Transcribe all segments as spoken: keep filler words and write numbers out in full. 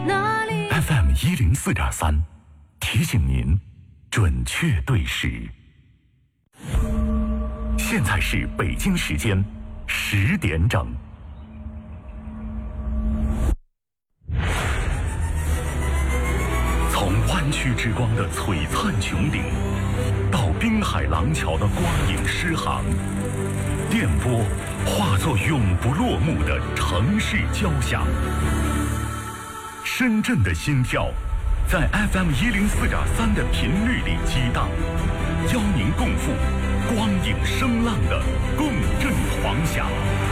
哪里 ？F M 一零四点三，提醒您准确对时。现在是北京时间十点整。从湾区之光的璀璨穹顶，到滨海廊桥的光影诗行，电波化作永不落幕的城市交响。深圳的心跳，在 F M 一零四点三的频率里激荡，邀您共赴光影声浪的共振狂想。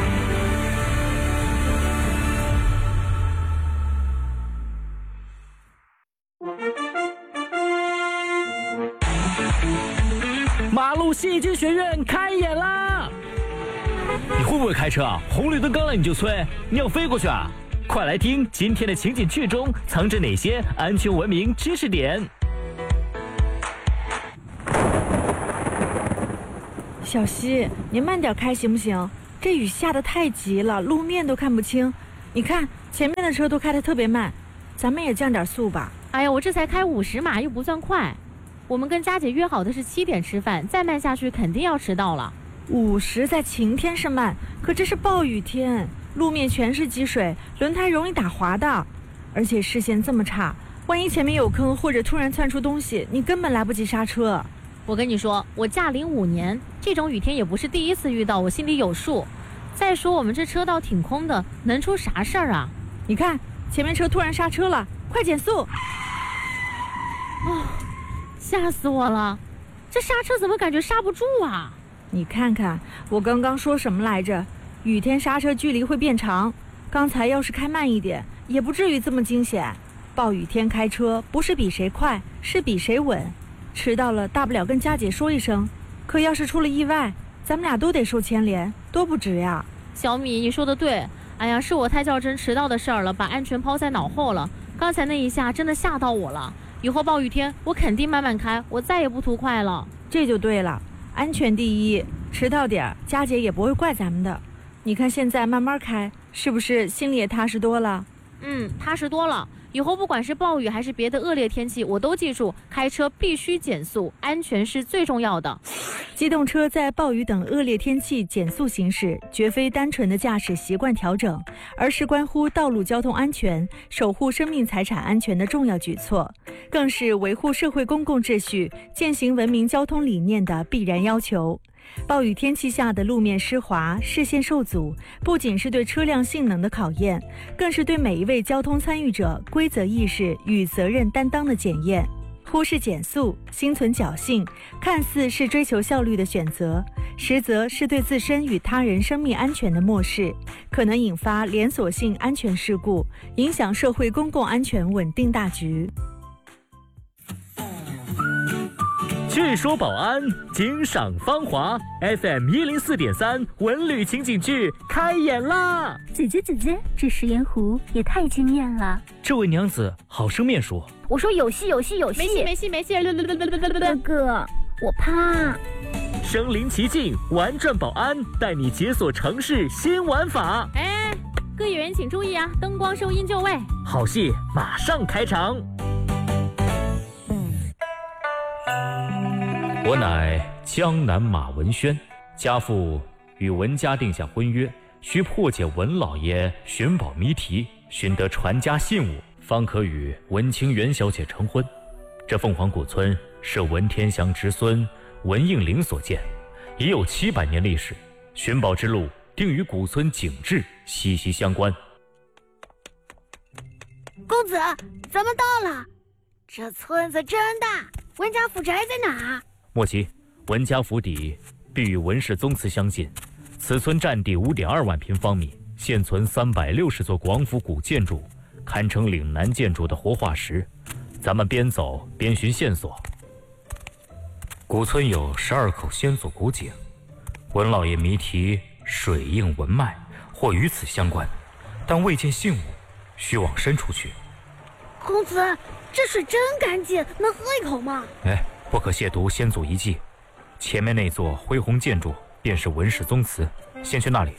马路戏剧学院开演啦！你会不会开车啊？红绿灯刚来你就催，你要飞过去啊？快来听今天的情景剧中藏着哪些安全文明知识点。 小西，你慢点开行不行？这雨下得太急了，路面都看不清。你看前面的车都开得特别慢，咱们也降点速吧。 哎呀，我这才开五十码，又不算快。我们跟佳姐约好的是七点吃饭，再慢下去肯定要迟到了。 五十在晴天是慢，可这是暴雨天，路面全是积水，轮胎容易打滑的。而且视线这么差，万一前面有坑或者突然窜出东西，你根本来不及刹车。 我跟你说，我驾龄五年，这种雨天也不是第一次遇到，我心里有数。再说我们这车道挺空的，能出啥事儿啊？ 你看前面车突然刹车了，快减速！ 哦，吓死我了，这刹车怎么感觉刹不住啊？ 你看看我刚刚说什么来着？雨天刹车距离会变长，刚才要是开慢一点也不至于这么惊险。暴雨天开车不是比谁快，是比谁稳。迟到了大不了跟佳姐说一声，可要是出了意外，咱们俩都得受牵连，多不值呀。 小米，你说的对，哎呀，是我太较真迟到的事儿了，把安全抛在脑后了。刚才那一下真的吓到我了，以后暴雨天我肯定慢慢开，我再也不图快了。 这就对了，安全第一，迟到点佳姐也不会怪咱们的。你看现在慢慢开，是不是心里也踏实多了？ 嗯，踏实多了。以后不管是暴雨还是别的恶劣天气，我都记住开车必须减速，安全是最重要的。 机动车在暴雨等恶劣天气减速行驶，绝非单纯的驾驶习惯调整，而是关乎道路交通安全、守护生命财产安全的重要举措，更是维护社会公共秩序、践行文明交通理念的必然要求。暴雨天气下的路面湿滑、视线受阻，不仅是对车辆性能的考验，更是对每一位交通参与者规则意识与责任担当的检验。忽视减速，心存侥幸，看似是追求效率的选择，实则是对自身与他人生命安全的漠视，可能引发连锁性安全事故，影响社会公共安全稳定大局。 据说保安，惊赏芳华 ，F M 一零四点三文旅情景剧开演啦！ 姐姐姐姐，这食盐湖也太惊艳了。 这位娘子好生面熟。 我说有戏有戏有戏， 没戏没戏没戏！ 哥哥，我怕。 身临其境，玩转保安，带你解锁城市新玩法。 哎，各演员请注意啊，灯光收音就位。 好戏马上开场。我乃江南马文轩，家父与文家定下婚约，需破解文老爷寻宝谜题，寻得传家信物，方可与文清元小姐成婚。这凤凰古村是文天祥侄孙文应麟所建，已有七百年历史，寻宝之路定与古村景致息息相关。 公子，咱们到了。这村子真大，文家府宅在哪？ 莫急，文家府邸必与文氏宗祠相近，此村占地 五点二万平方米，现存三百六十座广府古建筑，堪称岭南建筑的活化石。咱们边走边寻线索。古村有十二口先祖古井，文老爷谜题水应文脉或与此相关，但未见信物，需往深处去。 公子，这水真干净，能喝一口吗？ 哎，不可亵渎先祖遗迹。前面那座恢宏建筑便是文氏宗祠，先去那里。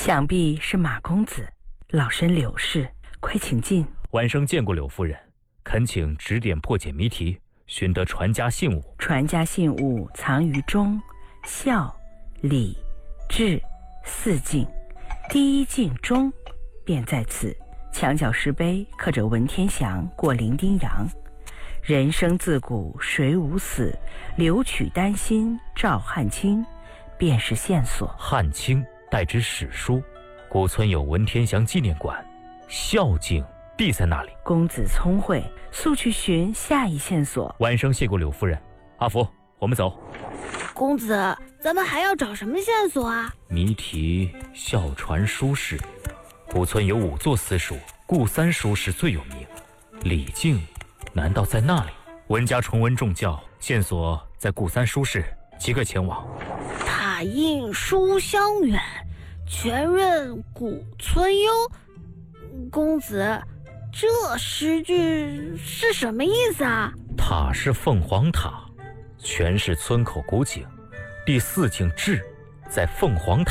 想必是马公子，老身柳氏，快请进。 晚生见过柳夫人，恳请指点破解谜题，寻得传家信物。 传家信物藏于忠、孝、礼、智四境，第一境忠便在此。墙角石碑刻着文天祥过零丁洋，人生自古谁无死，留取丹心照汗青，便是线索。 汉卿代指史书，古村有文天祥纪念馆，孝敬地在那里？ 公子聪慧，速去寻下一线索。 晚生谢过柳夫人。阿福，我们走。 公子，咱们还要找什么线索啊？ 谜题笑传书室，古村有五座私塾，顾三书室最有名。李靖难道在那里？文家崇文重教，线索在顾三书室，即刻前往。 塔印书香远，全任古村幽。公子，这诗句是什么意思啊？ 塔是凤凰塔，全是村口古井，第四境志在凤凰塔。